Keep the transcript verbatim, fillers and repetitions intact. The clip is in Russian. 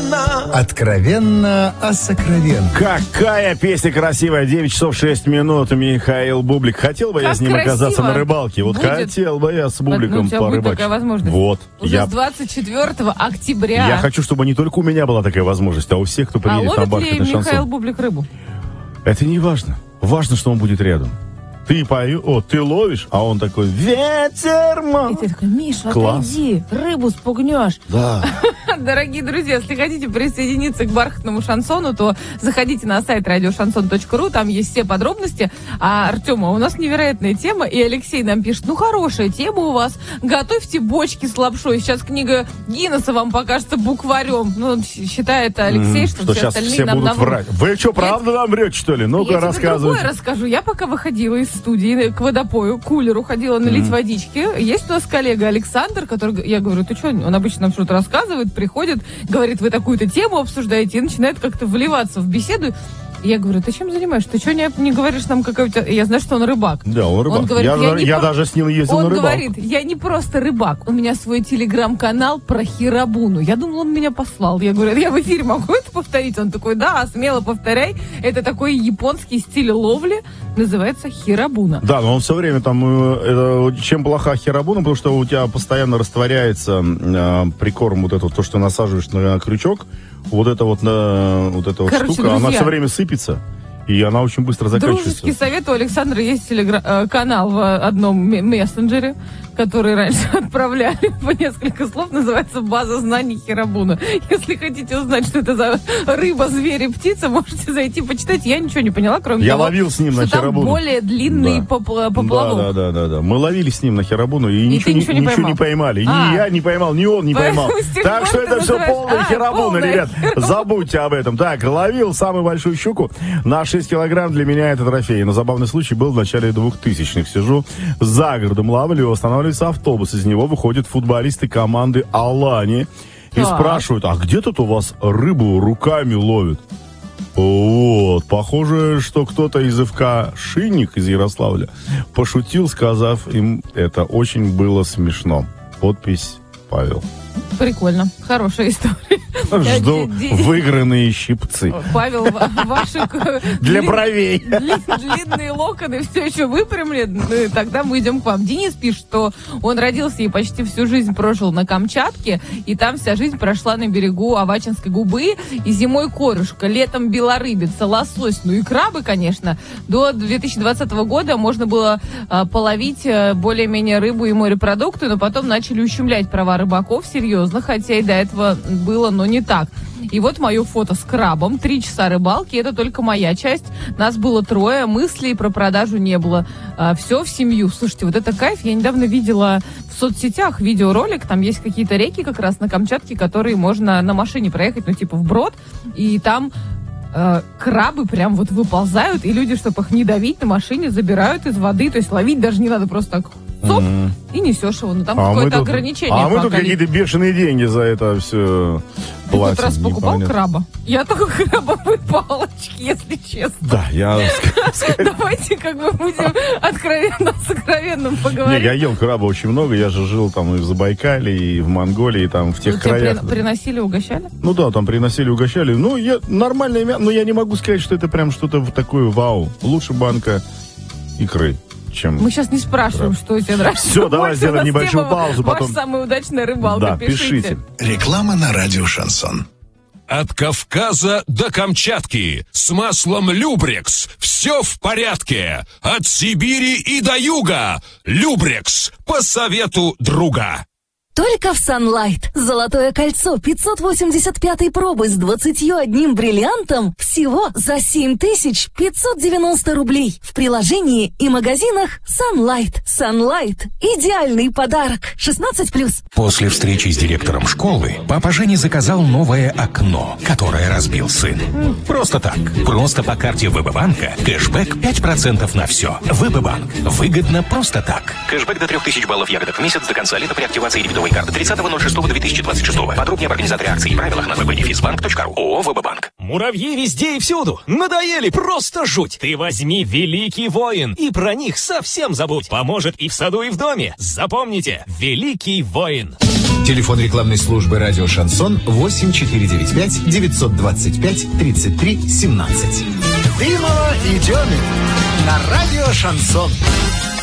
откровенно. Откровенно о сокровенном. Какая песня красивая. девять часов шесть минут. Михаил Бублик. Хотел бы как я с ним красиво. оказаться на рыбалке. Вот будет. хотел бы я с Бубликом ну, у тебя порыбачить. будет такая возможность. Вот. Уже я... с двадцать четвёртого октября. я хочу, чтобы не только у меня была такая возможность, а у всех, кто а приедет на ловит бархатный ли Михаил шансон. Бублик рыбу? Это не важно. Важно, что он будет рядом. Ты пою, о, ты ловишь, а он такой, ветер мой. И ты такой, Миша, Класс. отойди, рыбу спугнешь. Да. Дорогие друзья, если хотите присоединиться к бархатному шансону, то заходите на сайт радиошансон точка ру, там есть все подробности. А, Артема, у нас невероятная тема, и Алексей нам пишет, ну, хорошая тема у вас, готовьте бочки с лапшой. Сейчас книга Гиннесса вам покажется букварем. Ну, считает Алексей, Mm, что, что все сейчас остальные все нам будут наврут. врать. Вы что, правда нам врете, что ли? Ну-ка, Я тебе рассказывайте. другое расскажу. Я пока выходила из студии к водопою, к кулеру ходила налить mm. водички. Есть у нас коллега Александр, который, я говорю, ты что, он обычно нам что-то рассказывает, приходит, говорит, вы такую-то тему обсуждаете, и начинает как-то вливаться в беседу. Я говорю, ты чем занимаешься? Ты что не, не говоришь нам, какой у тебя... Я знаю, что он рыбак. Да, он рыбак. Он говорит, я я не я про... даже с ним ездил он на рыбалку. Он говорит, я не просто рыбак, у меня свой телеграм-канал про хирабуну. Я думала, он меня послал. Я говорю, я в эфире могу это повторить? Он такой, да, смело повторяй. Это такой японский стиль ловли, называется хирабуна. Да, но он все время там... Это, чем плоха хирабуна, потому что у тебя постоянно растворяется э, прикорм, вот это, то, что насаживаешь на крючок, вот это вот, на, вот эта вот Короче, штука, друзья, она все время сыпется. И она очень быстро заканчивается. Дружеский совет, у Александра есть телегра- канал в одном мессенджере, который раньше отправляли по несколько слов, называется «База знаний хирабуна». Если хотите узнать, что это за рыба, зверь и птица, можете зайти почитать. Я ничего не поняла, кроме Я того, ловил с ним что на там хирабуну. более длинный Да. попла- поплавок. Да, да, да, да, да. Мы ловили с ним на хирабуну и, И ничего, ты ничего не ничего поймал? не поймали. А. Ни я не поймал, ни он не Поэтому поймал. с тех Так пор что ты это все называешь- полная А, хирабуна, полная ребят. хирабуна. Забудьте об этом. Так, ловил самую большую щуку на шесть килограмм. Для меня это трофей. Но забавный случай был в начале двухтысячных. Сижу за городом, ловлю, останавливается автобус. Из него выходят футболисты команды «Алани» и Так. спрашивают, а где тут у вас рыбу руками ловят? Вот, похоже, что кто-то из ФК «Шинник» из Ярославля пошутил, сказав им, это очень было смешно. Подпись Павел. Прикольно. Хорошая история. Жду выигранные щипцы. Павел, ваши Для длин- бровей. дли- длинные локоны все еще выпрямлены. Ну, тогда мы идем к вам. Денис пишет, что он родился и почти всю жизнь прожил на Камчатке, и там вся жизнь прошла на берегу Авачинской губы, и зимой корюшка, летом белорыбица, лосось, ну и крабы, конечно. До две тысячи двадцатого года можно было а, половить а, более-менее рыбу и морепродукты, но потом начали ущемлять права рыбаков серьезно, хотя и до этого было, но не так. И вот мое фото с крабом. Три часа рыбалки. Это только моя часть. Нас было трое. Мыслей про продажу не было. А, все в семью. Слушайте, вот это кайф. Я недавно видела в соцсетях видеоролик. Там есть какие-то реки как раз на Камчатке, которые можно на машине проехать, ну типа вброд. И там э, крабы прям вот выползают. И люди, чтобы их не давить, на машине забирают из воды. То есть ловить даже не надо, просто так цоп, mm-hmm. и несешь его. Ну там а какое-то тут, ограничение. А мы тут количеству. какие-то бешеные деньги за это все Ты платим. тот раз покупал непонятно. краба? Я только крабовые палочки, если честно. Да, я... Давайте как бы будем откровенно с откровенным Не, поговорить. я ел краба очень много, я же жил там и в Забайкале, и в Монголии, и там в тех Ну, тебе краях. при- приносили, угощали? Ну да, там приносили, угощали. Ну, я нормальное мясо, но я не могу сказать, что это прям что-то такое вау. Лучше банка икры, чем... Мы сейчас не спрашиваем, Краб. что у тебя нравится. Всё, давай больше. сделаем У нас небольшую тема паузу, потом- Ваша самая удачная рыбалка, Да, пишите. пишите. Реклама на радио «Шансон». От Кавказа до Камчатки с маслом Любрекс все в порядке. От Сибири и до юга Любрекс по совету друга. Только в Sunlight. Золотое кольцо пятьсот восемьдесят пятой пробы с двадцатью одним бриллиантом всего за семь тысяч пятьсот девяносто рублей. В приложении и магазинах Sunlight. Sunlight – идеальный подарок. шестнадцать плюс. После встречи с директором школы папа Женя заказал новое окно, которое разбил сын. Просто так. Просто по карте ВБ-банка кэшбэк пять процентов на все. ВБ-банк. Выгодно просто так. Кэшбэк до трех тысяч баллов ягодок в месяц до конца лета при активации дебетовой карты тридцатого ноль шестого две тысячи двадцать шестого. Подробнее об организаторе акций и правилах на вэ бэ дефис банк точка ру. ООО ВБ-банк. Муравьи везде и всюду. Надоели, просто жуть. Ты возьми Великий Воин и про них совсем забудь. Поможет и в саду, и в доме. Запомните, Великий Воин. Телефон рекламной службы «Радио Шансон» восемь четыре девять пять девятьсот двадцать пять тридцать три семнадесять. Дымова и Демин на радио «Шансон».